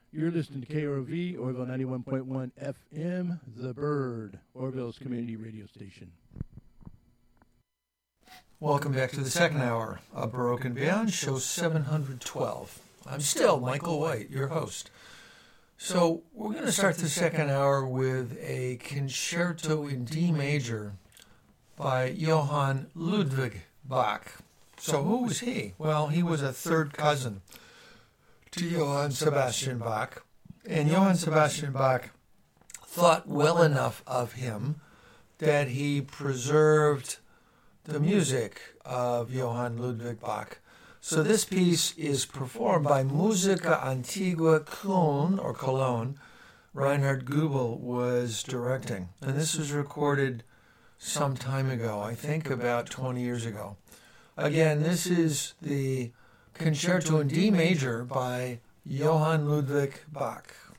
You're listening to KROV, Orville 91.1 FM, The Bird, Orville's community radio station. Welcome back to the second hour of Baroque and Beyond, show 712. I'm still Michael White, your host. So we're going to start the second hour with a concerto in D major by Johann Ludwig Bach. So who was he? Well, he was a third cousin to Johann Sebastian Bach. And Johann Sebastian Bach thought well enough of him that he preserved the music of Johann Ludwig Bach. So this piece is performed by Musica Antigua Cologne. Reinhard Goebel was directing. And this was recorded some time ago, I think about 20 years ago. Again, this is the Concerto in D major by Johann Ludwig Bach.